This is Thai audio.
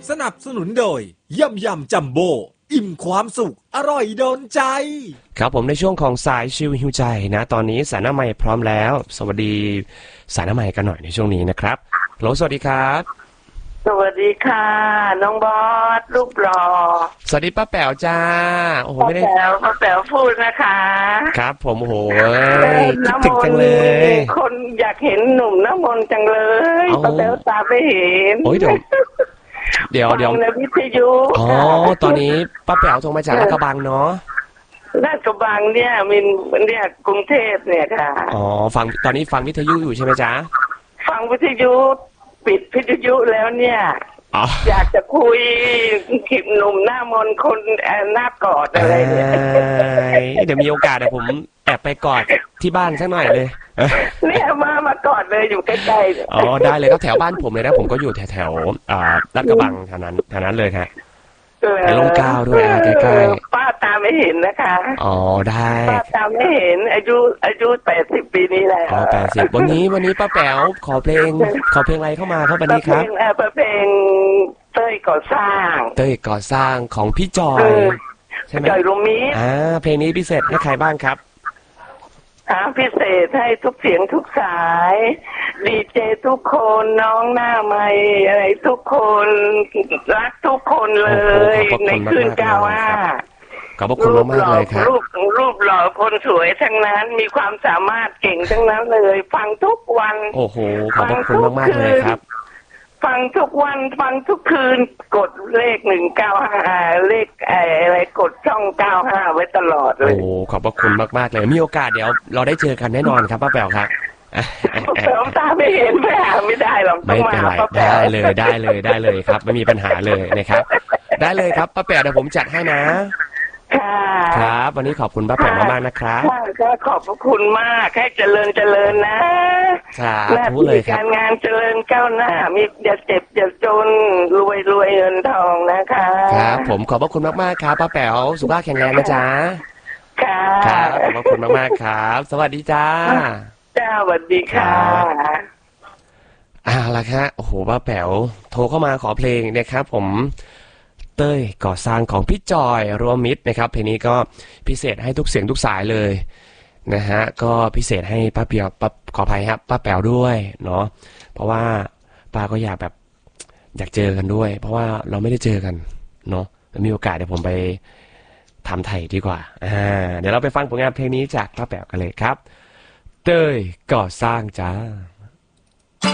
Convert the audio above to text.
สนับสนุนโดยยำจัมโบ้อิ่มความสุขอร่อยโดนใจครับผมในช่วงของสายชิวหิวใจนะตอนนี้สายหน้าใหม่พร้อมแล้วสวัสดีสายหน้าใหม่กันหน่อยในช่วงนี้นะครับฮัลโหลสวัสดีครับสวัสดีค่ะน้องบอสรูปหล่อสวัสดีป้าแป๋วจ้าโอ้โหไม่ได้ป้าแป๋วพูดนะคะครับผมโอ้โหคิดถึงจังเลยคนอยากเห็นหนุ่มน้ำมนต์จังเลยป้าแป๋วตาไม่เห็นโอ้ยเดี๋ยวในวิทยุอ๋อตอนนี้ป้าแป๋วโทรมาจากลาดกระบังเนาะลาดกระบังเนี่ยมินเนี่ยกรุงเทพเนี่ยค่ะอ๋อฟังตอนนี้ฟังวิทยุอยู่ใช่ไหมจ๊ะฟังวิทยุปิดวิทยุแล้วเนี่ยอยากจะคุยขีดหนุ่มหน้ามนคนหน้ากอดอะไรเนี่ยเดี๋ยวมีโอกาสเดี๋ยวผมแอบไปกอดที่บ้านสักหน่อยเลยเนี่ยมากอดเลยอยู่ใกล้ๆอ๋อได้เลยครับแถวบ้านผมเลยนะผมก็อยู่แถวลาดกระบังแถวนั้นเลยครับในร่มเกล้าด้วยใกล้ๆป้าตาไม่เห็นนะคะอ๋อได้ป้าตาไม่เห็นอายุ80 ปีนี้แล้วอ๋อ80วันนี้ป้าแป๋วขอเพลงอะไรเข้ามาครับวันนี้ครับเพลงเต้ยก่อสร้างของพี่จอยใช่ไหมจอยลุมิเพลงนี้พิเศษให้ใครบ้างครับพิเศษให้ทุกเสียงทุกสายดีเจทุกคนน้องหน้าใหม่อะไรทุกคนรักทุกคนเลยในคืน95 ขอบคุณมากเลยครับรูปหล่อคนสวยทั้งนั้นมีความสามารถเก่งทั้งนั้นเลยฟังทุกวันโอ้โหขอบคุณมากเลยครับฟังทุกวันฟังทุกคืนกดเลข195เลขอะไรกดช่อง95ไว้ตลอดเลยโอ้ขอบคุณมากๆเลยมีโอกาสเดี๋ยวเราได้เจอกันแน่นอนครับป้าแป๋วครับน้ำตาไม่เห็นไม่ได้หรอกไม่เป็นไรได้เลยครับไม่มีปัญหาเลยนะครับได้เลยครับป้าแป๋วเดี๋ยวผมจัดให้นะครับวันนี้ขอบคุณป้าแป๋วมากๆนะครับก็ขอบคุณมากให้เจริญนะหน้าที่การงานเจริญก้าวหน้ามีอย่าเจ็บอย่าจนรวยเงินทองนะคะครับผมขอบคุณมากๆครับป้าแป๋วสุขภาพแข็งแรงนะจ๊ะครับขอบคุณมากๆครับสวัสดีจ้าสวัสดีค่ะล่ะครับโอ้โหป้าแป๋วโทรเข้ามาขอเพลงนะครับผมเต้ยก่อสร้างของพี่จอยรวมมิตรนะครับเพลงนี้ก็พิเศษให้ทุกเสียงทุกสายเลยนะฮะก็พิเศษให้ป้าเปียวขออภัยครับป้าแป๋วด้วยเนาะเพราะว่าป้าก็อยากเจอกันด้วยเพราะว่าเราไม่ได้เจอกันเนาะมีโอกาสเดี๋ยวผมไปทำไทยดีกว่าเดี๋ยวเราไปฟังผลงานเพลงนี้จากป้าแป๋วกันเลยครับเต้ยก่อสร้างจ้า